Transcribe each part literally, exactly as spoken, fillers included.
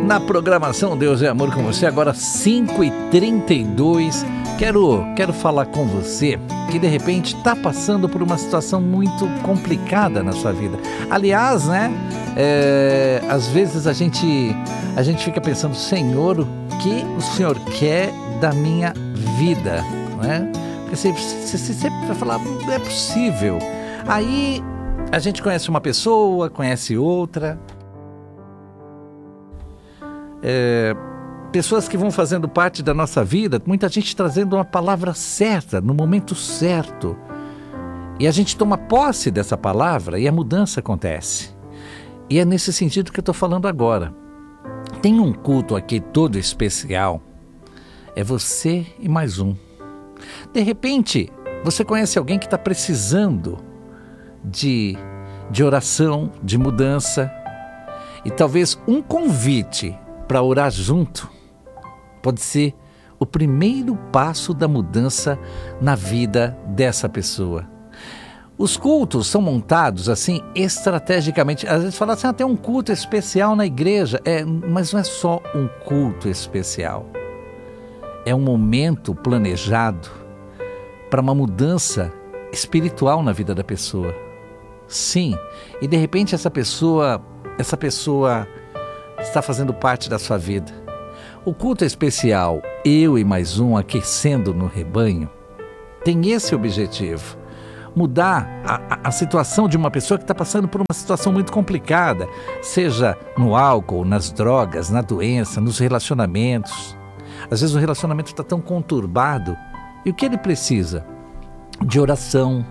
na programação Deus é Amor com você, agora cinco e trinta e dois. Quero, quero falar com você que de repente está passando por uma situação muito complicada na sua vida. Aliás, né, é, às vezes a gente, a gente fica pensando, Senhor, o que o Senhor quer da minha vida? Né? Porque você, você, você sempre vai falar, não é possível. Aí a gente conhece uma pessoa, conhece outra. É, pessoas que vão fazendo parte da nossa vida, muita gente trazendo uma palavra certa, no momento certo. E a gente toma posse dessa palavra e a mudança acontece. E é nesse sentido que eu estou falando agora. Tem um culto aqui todo especial. É você e mais um. De repente, você conhece alguém que está precisando de, de oração, de mudança. E talvez um convite para orar junto pode ser o primeiro passo da mudança na vida dessa pessoa. Os cultos são montados assim estrategicamente. Às vezes fala assim, ah, tem um culto especial na igreja. É, mas não é só um culto especial. É um momento planejado para uma mudança espiritual na vida da pessoa. Sim, e de repente essa pessoa, essa pessoa está fazendo parte da sua vida. O culto especial, eu e mais um aquecendo no rebanho, tem esse objetivo. Mudar a, a, a situação de uma pessoa que está passando por uma situação muito complicada, seja no álcool, nas drogas, na doença, nos relacionamentos. Às vezes o relacionamento está tão conturbado. E o que ele precisa? De oração,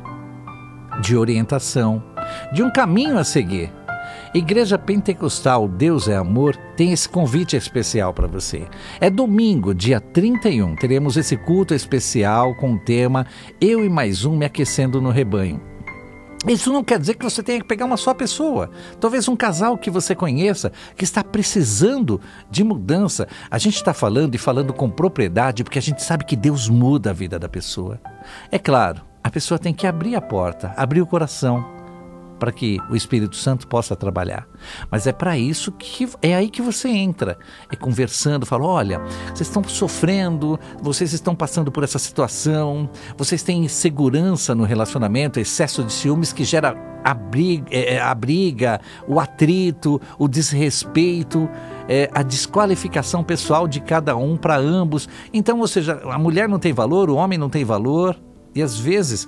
de orientação, de um caminho a seguir. Igreja Pentecostal Deus é Amor tem esse convite especial para você. É domingo, dia trinta e um, teremos esse culto especial com o tema Eu e mais um me aquecendo no rebanho. Isso não quer dizer que você tenha que pegar uma só pessoa. Talvez um casal que você conheça, que está precisando de mudança. A gente está falando e falando com propriedade porque a gente sabe que Deus muda a vida da pessoa. É claro, a pessoa tem que abrir a porta, abrir o coração, para que o Espírito Santo possa trabalhar. Mas é para isso que é aí que você entra. É conversando, fala, olha, vocês estão sofrendo, vocês estão passando por essa situação, vocês têm insegurança no relacionamento, excesso de ciúmes que gera a briga, é, a briga, o atrito, o desrespeito, é, a desqualificação pessoal de cada um para ambos. Então, ou seja, a mulher não tem valor, o homem não tem valor, e às vezes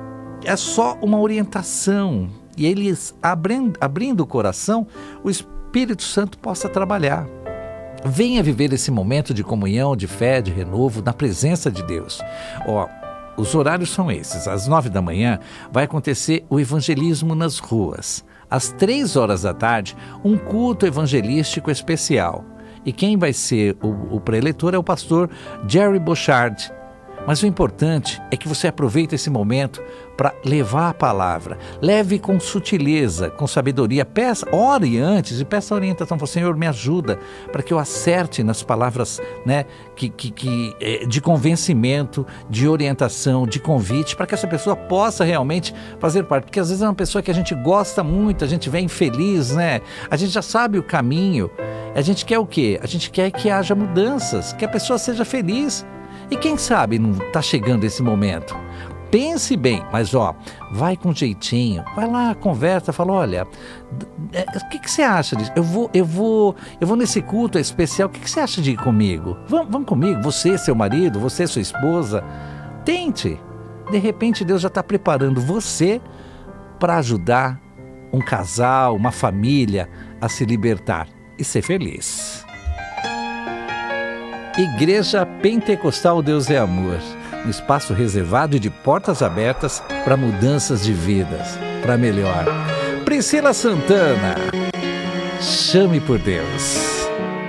é só uma orientação. E eles abrindo, abrindo o coração, o Espírito Santo possa trabalhar. Venha viver esse momento de comunhão, de fé, de renovo, na presença de Deus. Ó, os horários são esses. Às nove da manhã vai acontecer o evangelismo nas ruas. Às três horas da tarde, um culto evangelístico especial. E quem vai ser o, o preletor é o pastor Jerry Bochard. Mas o importante é que você aproveite esse momento para levar a palavra. Leve com sutileza, com sabedoria. Peça, ore antes e peça a orientação. Fala, Senhor, me ajuda para que eu acerte nas palavras, né, que, que, que, de convencimento, de orientação, de convite, para que essa pessoa possa realmente fazer parte. Porque às vezes é uma pessoa que a gente gosta muito, a gente vem feliz, né? A gente já sabe o caminho. A gente quer o quê? A gente quer que haja mudanças, que a pessoa seja feliz. E quem sabe não está chegando esse momento? Pense bem, mas ó, vai com jeitinho, vai lá, conversa, fala, olha, o que, que você acha disso? Eu vou, eu vou, eu vou nesse culto especial, o que, que você acha de ir comigo? Vamos, vamos comigo, você, seu marido, você, sua esposa. Tente. De repente Deus já está preparando você para ajudar um casal, uma família a se libertar e ser feliz. Igreja Pentecostal Deus é Amor, um espaço reservado e de portas abertas para mudanças de vidas, para melhor. Priscila Santana, chame por Deus.